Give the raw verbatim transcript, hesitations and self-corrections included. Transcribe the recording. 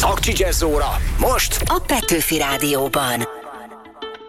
Az Akcsi Jazz óra most a Petőfi Rádióban.